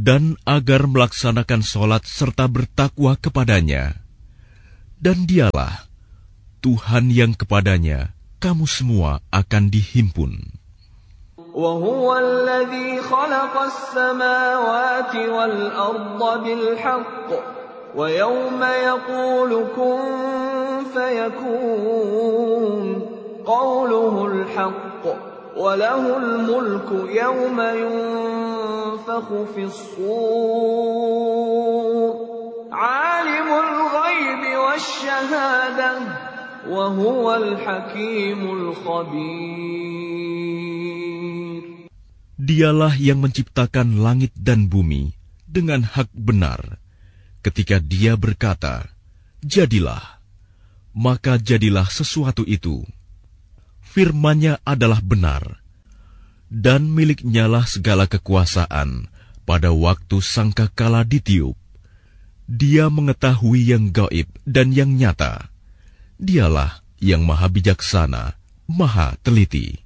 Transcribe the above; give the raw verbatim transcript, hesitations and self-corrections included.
dan agar melaksanakan sholat serta bertakwa kepadanya. Dan dialah Tuhan yang kepadanya kamu semua akan dihimpun. وَهُوَ الَّذِي خَلَقَ السَّمَاوَاتِ وَالْأَرْضَ بِالْحَقِّ وَيَوْمَ يَقُولُ كُن فَيَكُونُ قَوْلُهُ الْحَقُّ وَلَهُ الْمُلْكُ يَوْمَ يُنفَخُ فِي الصُّورِ عَالِمُ الْغَيْبِ وَالشَّهَادَةِ وَهُوَ الْحَكِيمُ الْخَبِيرُ. Dialah yang menciptakan langit dan bumi dengan hak benar. Ketika Dia berkata, "Jadilah," maka jadilah sesuatu itu. Firman-Nya adalah benar, dan milik-Nya lah segala kekuasaan pada waktu sangkakala ditiup. Dia mengetahui yang gaib dan yang nyata. Dialah yang maha bijaksana, maha teliti.